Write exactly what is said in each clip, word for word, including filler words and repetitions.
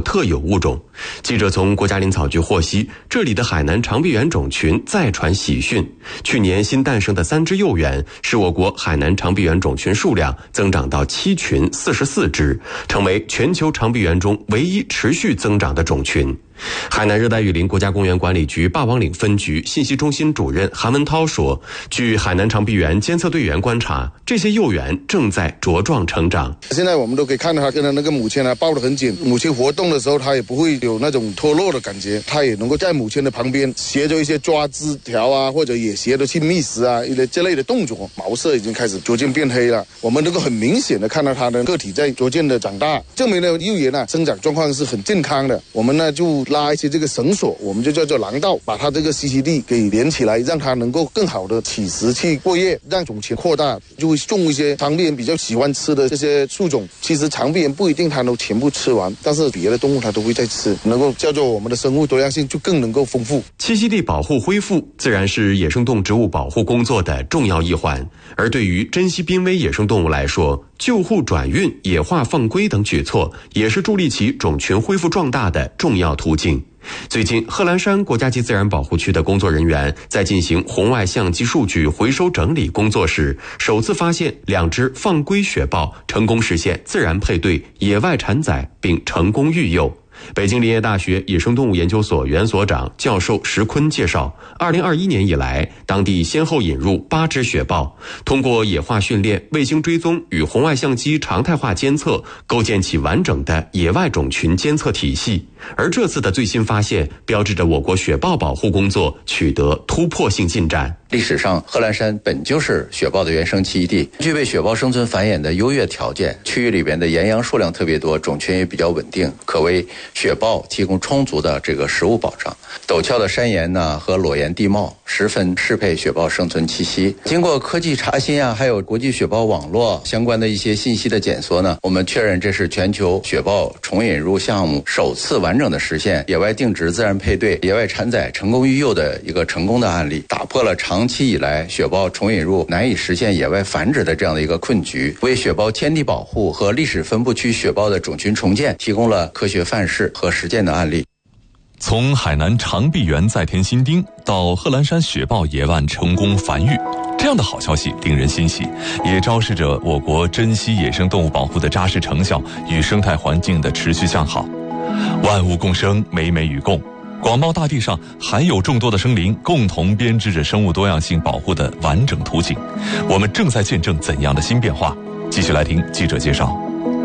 特有物种。记者从国家林草局获悉，这里的海南长臂猿种群再传喜讯，去年新诞生的三只幼猿，使我国海南长臂猿种群数量增长到七群四十四只，成为全球长臂猿中唯一持续增长的种群。海南热带雨林国家公园管理局霸王岭分局信息中心主任韩文涛说，据海南长臂猿监测队员观察，这些幼猿正在茁壮成长。 现在我们都可以看到它跟它那个母亲呢抱得很紧，母亲活动的时候它也不会有那种脱落的感觉，它也能够在母亲的旁边学着一些抓枝条啊，或者也学着去觅食啊一类这类的动作。毛色已经开始逐渐变黑了，我们能够很明显的看到它的个体在逐渐的长大，证明了幼猿呢生长状况是很健康的。我们呢就拉一些这个绳索，我们就叫做廊道，把它这个栖息地给连起来，让它能够更好的起食去过夜，让种群扩大。就会种一些长臂猿比较喜欢吃的这些树种，其实长臂猿不一定它能全部吃完，但是别的动物它都会在吃，能够叫做我们的生物多样性就更能够丰富。 栖息地保护恢复自然是野生动植物保护工作的重要一环，而对于珍稀濒危野生动物来说，救护转运、野化放归等举措也是助力其种群恢复壮大的重要途径。最近，贺兰山国家级自然保护区的工作人员在进行红外相机数据回收整理工作时，首次发现两只放归雪豹成功实现自然配对、野外产崽，并成功育幼。北京林业大学野生动物研究所原所长教授石坤介绍，二零二一年以来，当地先后引入八只雪豹，通过野化训练、卫星追踪与红外相机常态化监测，构建起完整的野外种群监测体系。而这次的最新发现，标志着我国雪豹保护工作取得突破性进展。 历史上，贺兰山本就是雪豹的原生栖息地，具备雪豹生存繁衍的优越条件。区域里边的岩羊数量特别多，种群也比较稳定，可为雪豹提供充足的这个食物保障。陡峭的山岩呢和裸岩地貌十分适配雪豹生存栖息。经过科技查询啊，还有国际雪豹网络相关的一些信息的检索呢，我们确认这是全球雪豹重引入项目首次完整的实现野外定植、自然配对、野外产崽成功育幼的一个成功的案例，打破了长期以来雪豹重引入难以实现野外繁殖的这样的一个困局，为雪豹天地保护和历史分布区雪豹的种群重建提供了科学范式和实践的案例。 从海南长臂猿再添新丁到贺兰山雪豹野外成功繁育，这样的好消息令人欣喜，也昭示着我国珍稀野生动物保护的扎实成效与生态环境的持续向好。万物共生，美美与共，广袤大地上还有众多的生灵共同编织着生物多样性保护的完整图景。我们正在见证怎样的新变化？继续来听记者介绍。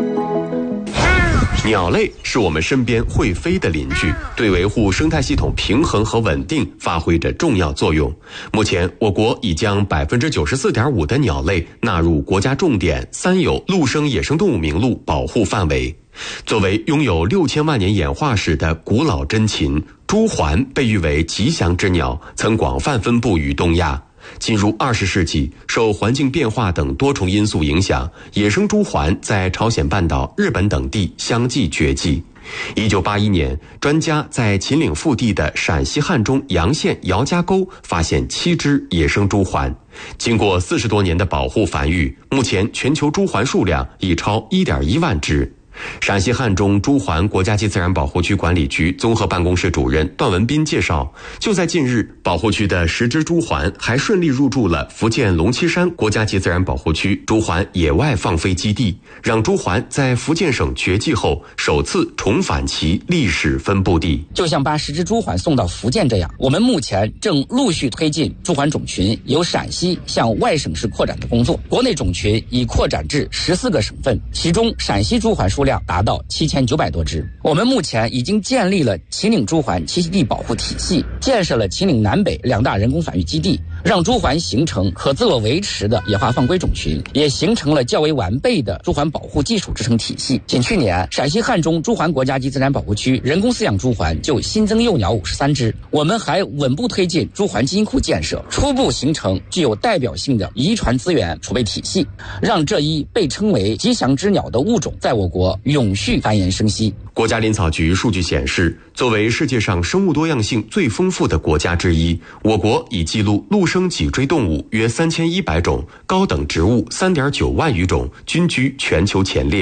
鸟类是我们身边会飞的邻居，对维护生态系统平衡和稳定发挥着重要作用。目前，我国已将 百分之九十四点五 的鸟类纳入国家重点三有陆生野生动物名录保护范围。作为拥有六千万年演化史的古老珍禽，朱鹮被誉为吉祥之鸟，曾广泛分布于东亚。进入二十世纪，受环境变化等多重因素影响，野生朱鹮在朝鲜半岛、日本等地相继绝迹。一九八一年，专家在秦岭腹地的陕西汉中洋县姚家沟发现七只野生朱鹮。经过四十多年的保护繁育，目前全球朱鹮数量已超 一点一万只。陕西汉中朱鹮国家级自然保护区管理局综合办公室主任段文斌介绍，就在近日，保护区的十只朱鹮还顺利入驻了福建龙栖山国家级自然保护区朱鹮野外放飞基地，让朱鹮在福建省绝迹后首次重返其历史分布地。 就像把十只朱鹮送到福建这样，我们目前正陆续推进朱鹮种群由陕西向外省市扩展的工作，国内种群已扩展至十四个省份，其中陕西朱鹮数量达到七千九百多只。我们目前已经建立了秦岭朱鹮栖息地保护体系，建设了秦岭南北两大人工繁育基地，让朱鹮形成可自我维持的野化放归种群，也形成了较为完备的朱鹮保护技术支撑体系。仅去年，陕西汉中朱鹮国家级自然保护区人工饲养朱鹮就新增幼鸟五十三只。我们还稳步推进朱鹮基因库建设，初步形成具有代表性的遗传资源储备体系，让这一被称为吉祥之鸟的物种在我国永续繁衍生息。 国家林草局数据显示，作为世界上生物多样性最丰富的国家之一，我国已记录陆生脊椎动物约三千一百种，高等植物 三点九万余种，均居全球前列。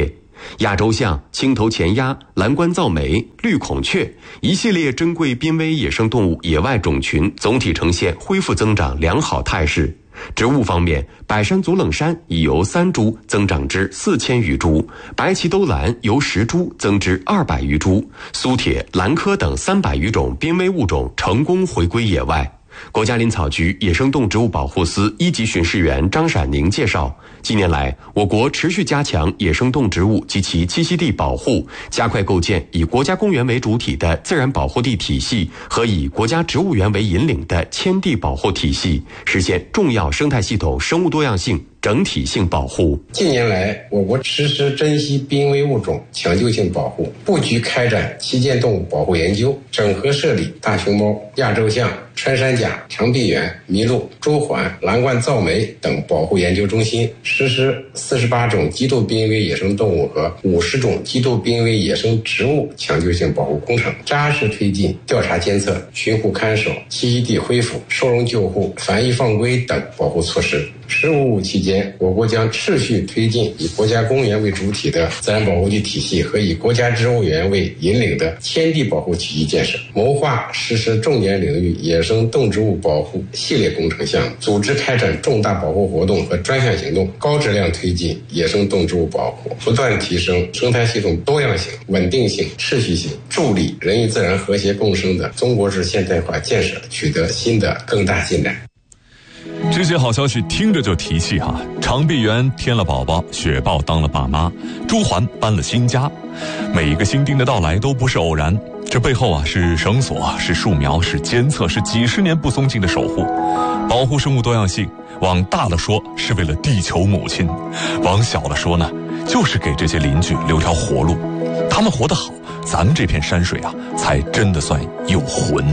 亚洲象、青头前鸦、蓝冠噪眉、绿孔雀一系列珍贵濒危野生动物野外种群总体呈现恢复增长良好态势。植物方面，百山左冷杉已由三株增长至四千余株，白鳍兜兰由十株增至二百余株，苏铁、兰科等三百余种濒危物种成功回归野外。国家林草局野生动植物保护司一级巡视员张闪宁介绍，近年来，我国持续加强野生动植物及其栖息地保护，加快构建以国家公园为主体的自然保护地体系和以国家植物园为引领的迁地保护体系，实现重要生态系统生物多样性整体性保护。 近年来，我国实施珍稀濒危物种抢救性保护，布局开展旗舰动物保护研究，整合设立大熊猫、亚洲象、穿山甲、长臂猿、麋鹿、朱鹮、蓝冠噪眉等保护研究中心，实施四十八种极度濒危野生动物和五十种极度濒危野生植物抢救性保护工程，扎实推进调查监测、巡护看守、栖息地恢复、收容救护、繁育放归等保护措施。十五五期间，我国将持续推进以国家公园为主体的自然保护地体系和以国家植物园为引领的迁地保护体系建设，谋划实施重点领域野生动植物保护系列工程项目，组织开展重大保护活动和专项行动，高质量推进野生动植物保护，不断提升生态系统多样性、稳定性、秩序性，助力人与自然和谐共生的中国式现代化建设取得新的更大进展。 这些好消息听着就提气哈！长臂猿添了宝宝，雪豹当了爸妈，朱鹮搬了新家，每一个新丁的到来都不是偶然，这背后啊是绳索，是树苗，是监测，是几十年不松劲的守护，保护生物多样性。往大了说是为了地球母亲，往小了说呢，就是给这些邻居留条活路。他们活得好，咱们这片山水啊，才真的算有魂。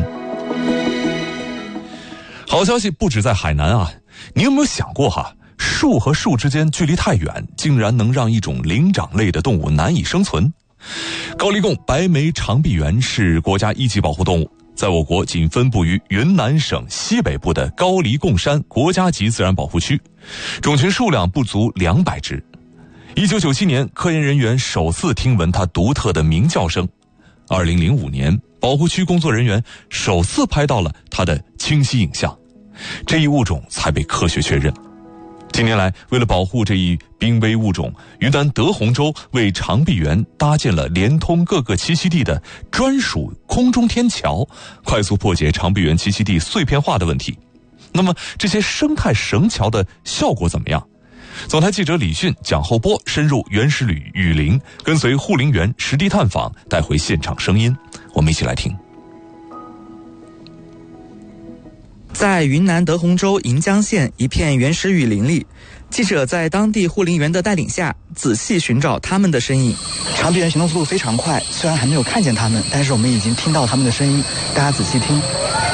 好消息不止在海南啊，你有没有想过哈，树和树之间距离太远，竟然能让一种灵长类的动物难以生存？高黎贡白眉长臂猿是国家一级保护动物，在我国仅分布于云南省西北部的高黎贡山国家级自然保护区，种群数量不足两百只。一九九七年，科研人员首次听闻它独特的鸣叫声。二零零五年，保护区工作人员首次拍到了它的清晰影像，这一物种才被科学确认。近年来，为了保护这一濒危物种，云南德宏州为长臂猿搭建了连通各个栖息地的专属空中天桥，快速破解长臂猿栖息地碎片化的问题。那么，这些生态绳桥的效果怎么样？总台记者李迅、蒋厚波深入原始旅雨林，跟随护林员实地探访，带回现场声音，我们一起来听。 在云南德宏州盈江县一片原始雨林里，记者在当地护林员的带领下，仔细寻找他们的身影。长臂猿行动速度非常快，虽然还没有看见他们，但是我们已经听到他们的声音，大家仔细听。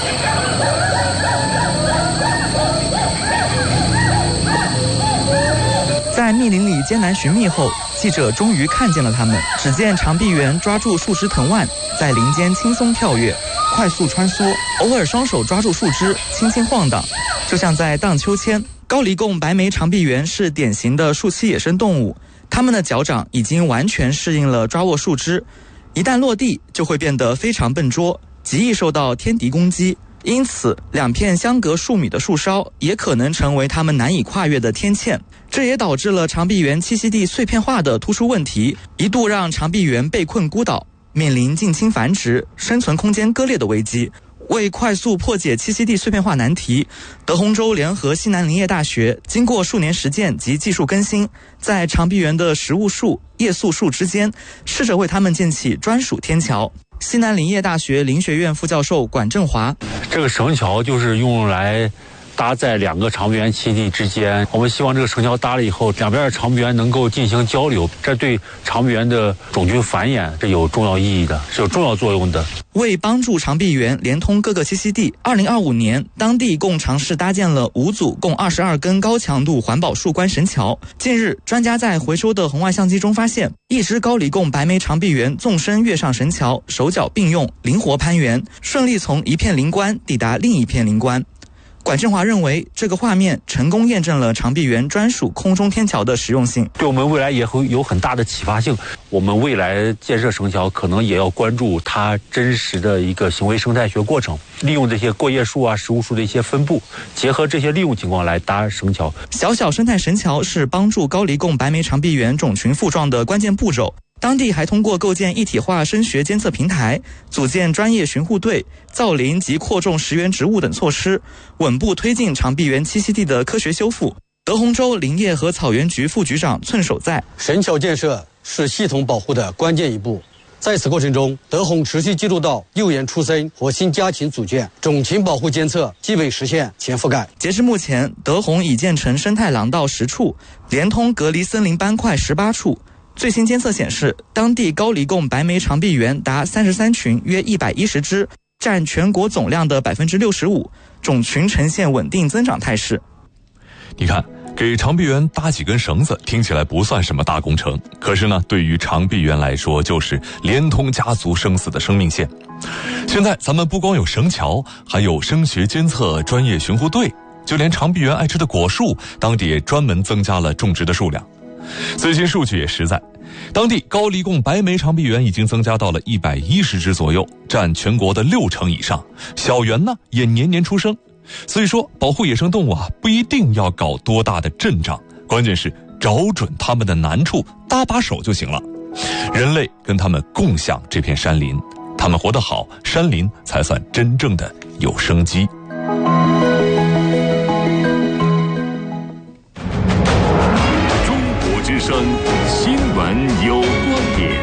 在密林里艰难寻觅后，记者终于看见了他们。只见长臂猿抓住树枝藤蔓，在林间轻松跳跃，快速穿梭，偶尔双手抓住树枝，轻轻晃荡，就像在荡秋千。高黎贡白眉长臂猿是典型的树栖野生动物，它们的脚掌已经完全适应了抓握树枝，一旦落地就会变得非常笨拙，极易受到天敌攻击。因此，两片相隔数米的树梢也可能成为它们难以跨越的天堑。这也导致了长臂猿栖息地碎片化的突出问题，一度让长臂猿被困孤岛，面临近亲繁殖、生存空间割裂的危机。为快速破解栖息地碎片化难题，德宏州联合西南林业大学经过数年实践及技术更新，在长臂猿的食物树、夜宿树之间，试着为它们建起专属天桥。西南林业大学林学院副教授管正华： 这个绳桥就是用来搭在两个长臂猿栖息地之间，我们希望这个绳桥搭了以后，两边的长臂猿能够进行交流，这对长臂猿的种群繁衍是有重要意义的，是有重要作用的。 为帮助长臂猿连通各个栖息地，二零二五年，当地共尝试搭建了五组共二十二根高强度环保树冠绳桥。近日，专家在回收的红外相机中发现，一只高黎贡白眉长臂猿纵身跃上绳桥，手脚并用，灵活攀援，顺利从一片林冠抵达另一片林冠。 管振华认为，这个画面成功验证了长臂猿专属空中天桥的实用性， 对我们未来也会有很大的启发性。我们未来建设绳桥，可能也要关注它真实的一个行为生态学过程，利用这些过叶树啊、食物树的一些分布，结合这些利用情况来搭绳桥。 小小生态绳桥是帮助高黎贡白眉长臂猿种群复壮的关键步骤。当地还通过构建一体化声学监测平台，组建专业巡护队，造林及扩种食源植物等措施，稳步推进长臂猿栖息地的科学修复。德宏州林业和草原局副局长寸守在， 绳桥建设是系统保护的关键一步。在此过程中，德宏持续记录到幼猿出生和新家禽组建，种群保护监测基本实现全覆盖。 截至目前，德宏已建成生态廊道十处，连通隔离森林斑块十八处。最新监测显示，当地高黎贡白眉长臂猿达三十三群，约一百一十只，占全国总量的百分之六十五，种群呈现稳定增长态势。 你看，给长臂猿搭几根绳子听起来不算什么大工程，可是呢，对于长臂猿来说，就是连通家族生死的生命线。现在咱们不光有绳桥，还有声学监测专业巡护队，就连长臂猿爱吃的果树，当地也专门增加了种植的数量。最新数据也实在，当地高黎贡白眉长臂猿已经增加到了一百一十只左右，占全国的六成以上。小猿呢也年年出生，所以说保护野生动物啊，不一定要搞多大的阵仗，关键是找准它们的难处，搭把手就行了。人类跟它们共享这片山林，它们活得好，山林才算真正的有生机。 之声新闻有观点。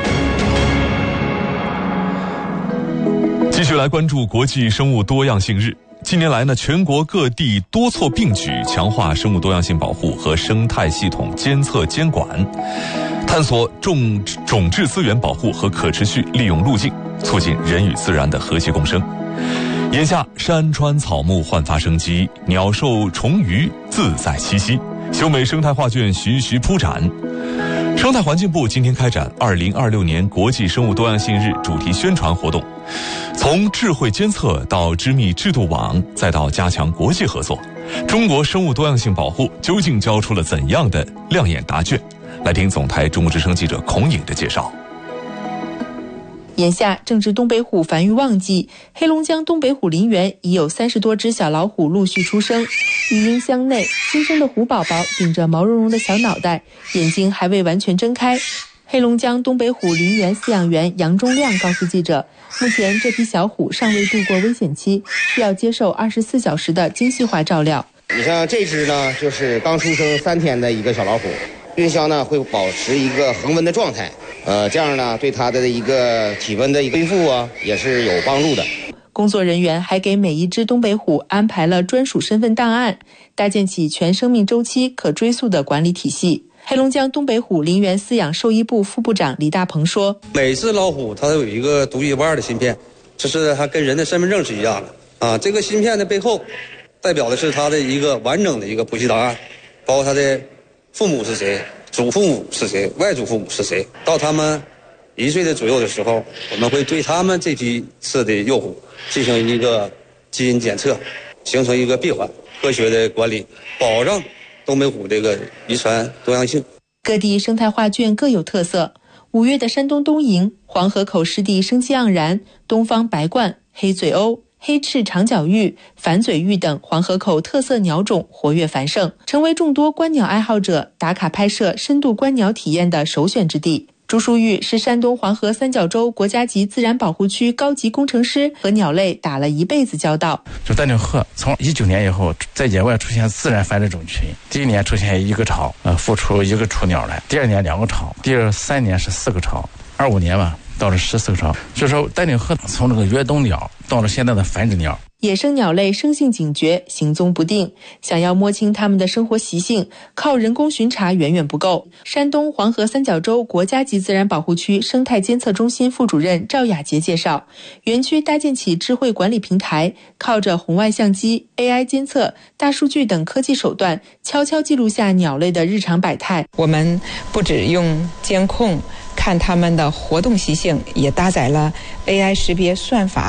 继续来关注国际生物多样性日。近年来呢，全国各地多措并举，强化生物多样性保护和生态系统监测监管，探索种种质资源保护和可持续利用路径，促进人与自然的和谐共生。眼下，山川草木焕发生机，鸟兽虫鱼自在栖息，秀美生态画卷徐徐铺展。生态环境部今天开展二零二六年国际生物多样性日主题宣传活动，从智慧监测到织密制度网，再到加强国际合作，中国生物多样性保护究竟交出了怎样的亮眼答卷？来听总台中国之声记者孔颖的介绍。 眼下正值东北虎繁育旺季，黑龙江东北虎林园已有三十多只小老虎陆续出生。育婴箱内，新生的虎宝宝顶着毛茸茸的小脑袋，眼睛还未完全睁开。黑龙江东北虎林园饲养员杨忠亮告诉记者，目前这批小虎尚未度过危险期，需要接受二十四小时的精细化照料。 你像这只呢，就是刚出生三天的一个小老虎，孕箱呢会保持一个恒温的状态，呃，这样呢对它的一个体温的一个恢复啊也是有帮助的。 工作人员还给每一只东北虎安排了专属身份档案，搭建起全生命周期可追溯的管理体系。黑龙江东北虎林园饲养兽医部副部长李大鹏说， 每只老虎它都有一个独一无二的芯片，这是它跟人的身份证是一样的啊。这个芯片的背后代表的是它的一个完整的一个谱系档案，包括它的父母是谁，祖父母是谁，外祖父母是谁。到他们一岁的左右的时候，我们会对他们这批次的幼虎进行一个基因检测，形成一个闭环，科学的管理，保障东北虎这个遗传多样性。 各地生态画卷各有特色。五月的山东东营、黄河口湿地生机盎然，东方白鹳、黑嘴鸥、黑翅长角鹬、反嘴鹬等黄河口特色鸟种活跃繁盛，成为众多观鸟爱好者打卡拍摄深度观鸟体验的首选之地。朱淑玉是山东黄河三角洲国家级自然保护区高级工程师，和鸟类打了一辈子交道。 就丹顶鹤从一九年以后在野外出现自然繁殖种群，第一年出现一个巢，呃，孵出一个雏鸟来，第二年两个巢，第二三年是四个巢，二五年吧到了十四个巢。就说丹顶鹤从这个越冬鸟到了现在的繁殖鸟。 野生鸟类生性警觉，行踪不定，想要摸清它们的生活习性，靠人工巡查远远不够。山东黄河三角洲国家级自然保护区生态监测中心副主任赵雅杰介绍，园区搭建起智慧管理平台，靠着红外相机、A I 监测、大数据等科技手段，悄悄记录下鸟类的日常百态。 我们不只用监控看它们的活动习性，也搭载了 A I 识别算法，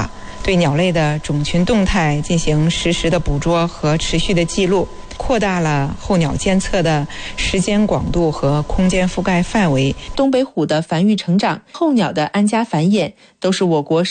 对鸟类的种群动态进行实时的捕捉和持续的记录，扩大了候鸟监测的时间广度和空间覆盖范围。 东北虎的繁育成长、候鸟的安家繁衍，都是我国